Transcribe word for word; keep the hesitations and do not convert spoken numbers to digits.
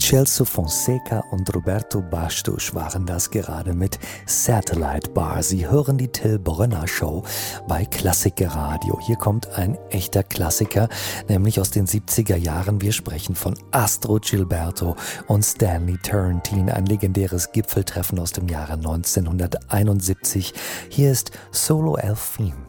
Celso Fonseca und Roberto Bastos waren das gerade mit Satellite Bar. Sie hören die Till Brönner Show bei Klassiker Radio. Hier kommt ein echter Klassiker, nämlich aus den siebziger Jahren. Wir sprechen von Astrud Gilberto und Stanley Turrentine, ein legendäres Gipfeltreffen aus dem Jahre neunzehnhunderteinundsiebzig. Hier ist Solo Elfin.